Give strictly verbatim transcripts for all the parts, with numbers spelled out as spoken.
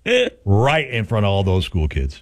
right in front of all those school kids.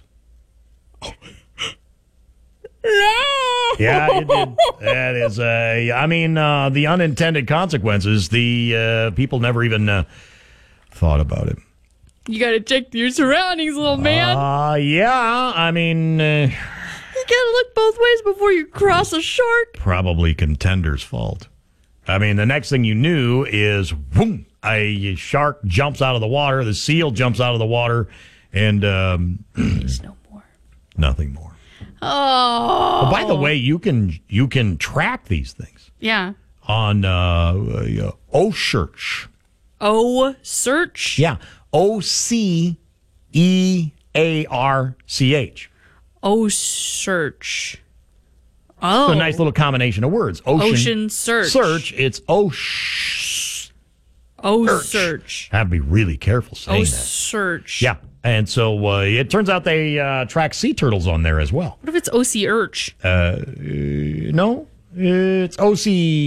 Yeah, it did. That is, uh, I mean, uh, the unintended consequences, the uh, people never even uh, thought about it. You got to check your surroundings, little man. Uh, yeah, I mean... Uh, you got to look both ways before you cross a shark. Probably contender's fault. I mean, the next thing you knew is, boom, a shark jumps out of the water, the seal jumps out of the water, and... Um, There's no more. Nothing more. Oh. Well, by the way, you can you can track these things. Yeah. On uh, uh, O Search. O Search? Yeah. O C E A R C H. O Search. Oh. It's a nice little combination of words. Ocean, Ocean Search. Search. It's O Sh. O Search. I have to be really careful saying O that. Search. Yeah. And so uh, it turns out they uh, track sea turtles on there as well. What if it's O C Urch? Uh, uh, no, it's O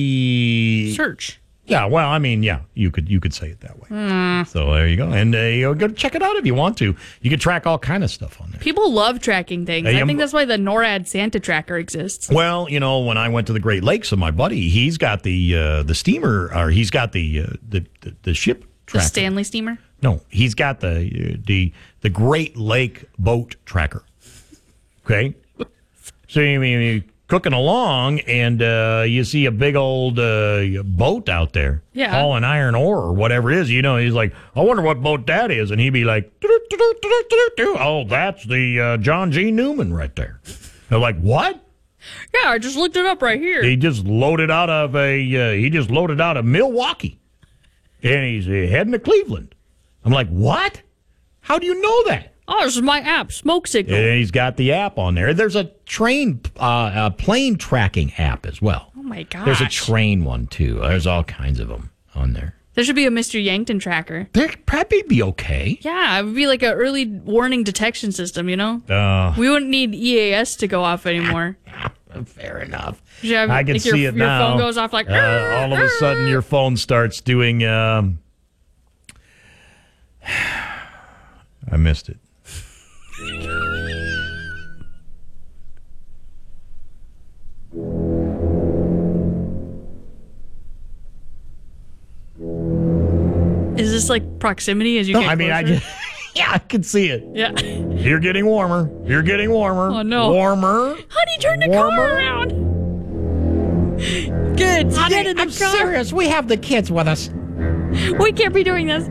C Search. Yeah, well, I mean, yeah, you could you could say it that way. Mm. So there you go, and uh, you know, go check it out if you want to. You can track all kind of stuff on there. People love tracking things. Hey, I I'm- think that's why the NORAD Santa Tracker exists. Well, you know, when I went to the Great Lakes with my buddy, he's got the uh, the steamer, or he's got the uh, the, the the ship tracker. The Stanley steamer? No, he's got the uh, the the Great Lake boat tracker. Okay, so you mean you're cooking along, and uh, you see a big old uh, boat out there, Yeah. hauling iron ore or whatever it is. You know, he's like, I wonder what boat that is, and he'd be like, oh, that's the uh, John G. Newman right there. They're like, what? Yeah, I just looked it up right here. He just loaded out of a uh, he just loaded out of Milwaukee, and he's uh, heading to Cleveland. I'm like, what? How do you know that? Oh, this is my app, Smoke Signal. And he's got the app on there. There's a train, uh, a plane tracking app as well. Oh, my gosh. There's a train one, too. There's all kinds of them on there. There should be a Mister Yankton tracker. They'd probably be okay. Yeah, it would be like an early warning detection system, you know? Uh, We wouldn't need E A S to go off anymore. Fair enough. You have, I can like, see your, it your now. phone goes off like... Uh, all of a sudden, your phone starts doing... Um, I missed it. Is this like proximity as you No, get I mean, I closer? just... Yeah, I can see it. Yeah. You're getting warmer. You're getting warmer. Oh, no. Warmer. Honey, turn the Warmer. car around. Good. Get in the I'm car. serious. We have the kids with us. We can't be doing this.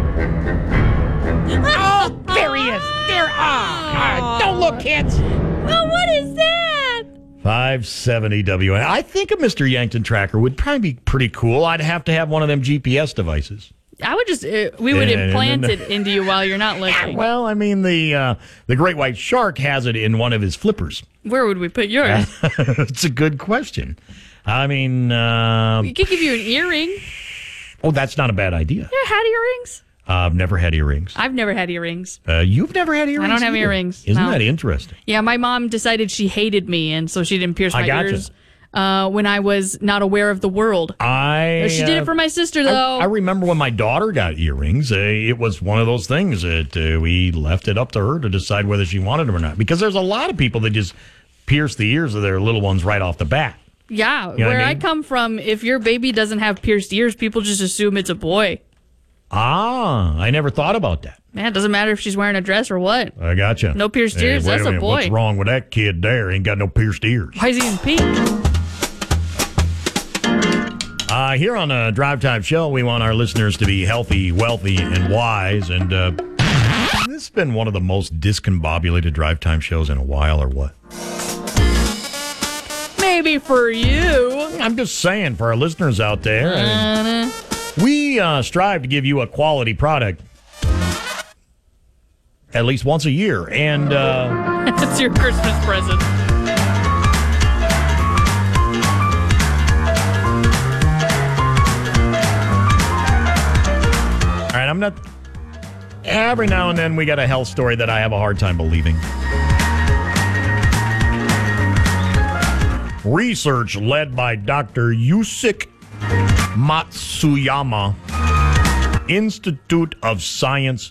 Oh, there he is. There. Ah, don't look, kids. Oh, what is that? five seventy W N. I think a Mister Yankton tracker would probably be pretty cool. I'd have to have one of them G P S devices. I would just, uh, we would Yeah, implant and it into you while you're not looking. Well, I mean, the uh, the great white shark has it in one of his flippers. Where would we put yours? It's a good question. I mean, uh, We could give you an earring. oh, that's not a bad idea. You ever had earrings? Uh, I've never had earrings. I've never had earrings. Uh, you've never had earrings? I don't have either. earrings, Isn't no. that interesting? Yeah, my mom decided she hated me, and so she didn't pierce I my gotcha. ears uh, when I was not aware of the world. I She did uh, it for my sister, though. I, I remember when my daughter got earrings, uh, it was one of those things that uh, we left it up to her to decide whether she wanted them or not. Because there's a lot of people that just pierce the ears of their little ones right off the bat. yeah, know what where I I, mean? come from, if your baby doesn't have pierced ears, people just assume it's a boy. Ah, I never thought about that. Man, it doesn't matter if she's wearing a dress or what. I gotcha. No pierced Hey, ears, wait that's a minute, boy. What's wrong with that kid there? Ain't got no pierced ears. Why is he in pink? Uh, here on the Drive Time Show, we want our listeners to be healthy, wealthy, and wise. And uh, this has been one of the most discombobulated Drive Time shows in a while, or what? Maybe for you. I'm just saying, for our listeners out there, uh, we uh, strive to give you a quality product at least once a year. And uh, That's your Christmas present. all right, I'm not. Every now and then we got a health story that I have a hard time believing. Research led by Doctor Yusik Matsuyama, Institute of Science